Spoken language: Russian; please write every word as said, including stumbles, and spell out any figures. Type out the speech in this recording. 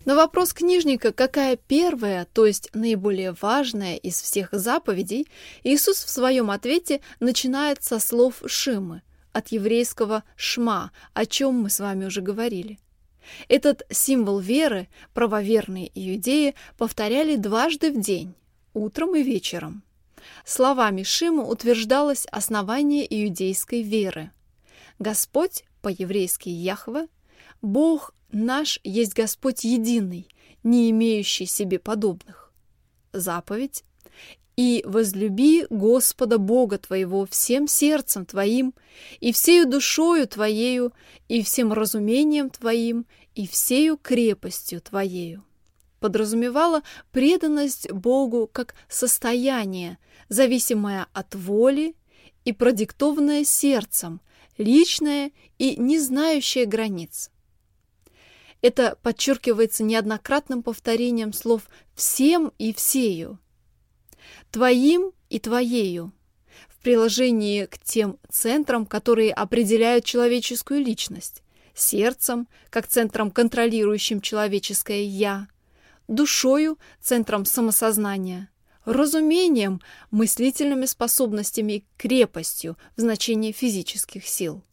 На вопрос книжника, какая первая, то есть наиболее важная из всех заповедей, Иисус в своем ответе начинает со слов «шимы», от еврейского «шма», о чем мы с вами уже говорили. Этот символ веры правоверные иудеи повторяли дважды в день, утром и вечером. Словами Шимы утверждалось основание иудейской веры. Господь, по-еврейски Яхве, Бог наш есть Господь единый, не имеющий себе подобных. Заповедь: «И возлюби Господа Бога твоего всем сердцем твоим, и всею душою твоею, и всем разумением твоим, и всею крепостью твоею», подразумевала преданность Богу как состояние, зависимое от воли и продиктованное сердцем, личное и не знающее границ. Это подчеркивается неоднократным повторением слов «всем» и «всею», «твоим» и «твоею» в приложении к тем центрам, которые определяют человеческую личность: сердцем, как центром, контролирующим человеческое «я», душою, центром самосознания, разумением, мыслительными способностями и крепостью в значении физических сил.